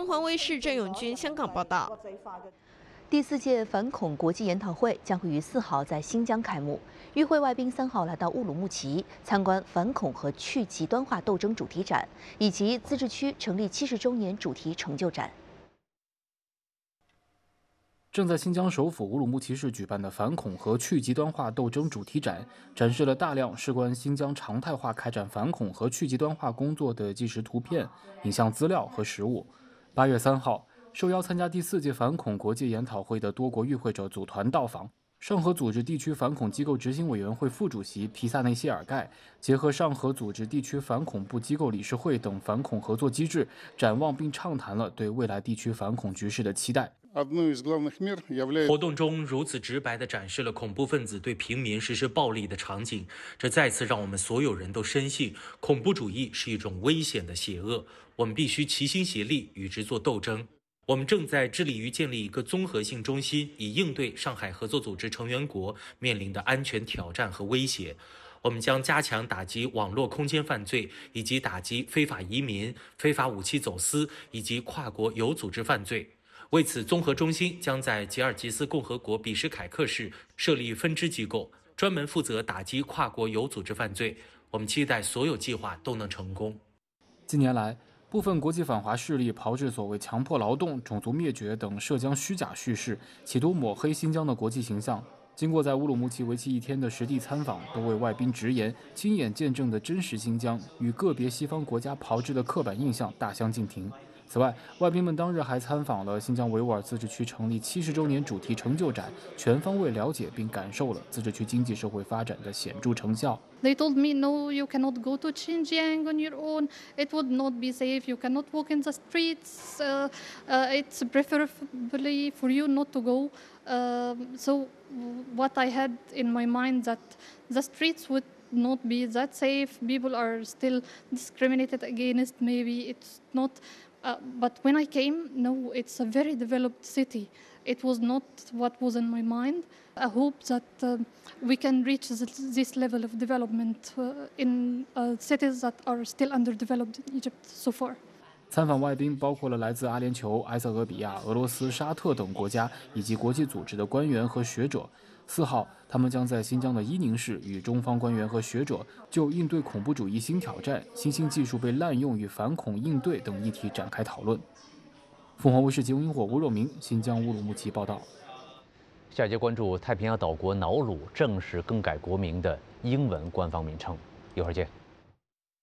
华卫视郑永军香港报道。 第4届反恐国际研讨会将会于4号在新疆开幕。与会外宾3号来到乌鲁木齐参观反恐和去极端化斗争主题展，以及自治区成立70周年主题成就展。 正在新疆首府乌鲁木齐市举办的反恐和去极端化斗争主题展，展示了大量事关新疆常态化开展反恐和去极端化工作的纪实图片、影像资料和实物。8月3号，受邀参加第4届反恐国际研讨会的多国与会者组团到访。上合组织地区反恐机构执行委员会副主席皮萨内希尔盖结合上合组织地区反恐部机构理事会等反恐合作机制，展望并畅谈了对未来地区反恐局势的期待。 活动中如此直白地展示了恐怖分子对平民实施暴力的场景，这再次让我们所有人都深信，恐怖主义是一种危险的邪恶，我们必须齐心协力与之做斗争。我们正在致力于建立一个综合性中心，以应对上海合作组织成员国面临的安全挑战和威胁。我们将加强打击网络空间犯罪，以及打击非法移民、非法武器走私以及跨国有组织犯罪。为此，综合中心将在吉尔吉斯共和国比什凯克市设立分支机构，专门负责打击跨国有组织犯罪。我们期待所有计划都能成功。 近年来，部分国际反华势力炮制所谓强迫劳动、种族灭绝等涉疆虚假叙事，企图抹黑新疆的国际形象。经过在乌鲁木齐为期1天的实地参访，多位外宾直言，亲眼见证的真实新疆与个别西方国家炮制的刻板印象大相径庭。此外，外宾们当日还参访了新疆维吾尔自治区成立70周年主题成就展，全方位了解并感受了自治区经济社会发展的显著成效。 They told me, no, you cannot go to Xinjiang on your own. It would not be safe. You cannot walk in the streets. It's preferably for you not to go. So what I had in my mind that the streets would not be that safe. People are still discriminated against. Maybe it's not. But when I came, no, it's a very developed city. It was not what was in my mind. I hope that we can reach this level of development in cities that are still underdeveloped in Egypt so far. 参访外宾包括了来自阿联酋、埃塞俄比亚、俄罗斯、沙特等国家以及国际组织的官员和学者。4号，他们将在新疆的伊宁市与中方官员和学者就应对恐怖主义新挑战、新兴技术被滥用与反恐应对等议题展开讨论。凤凰卫视节目萤火吴若明，新疆乌鲁木齐报道。 下一节关注太平洋岛国瑙鲁正式更改国名的英文官方名称，一会儿见。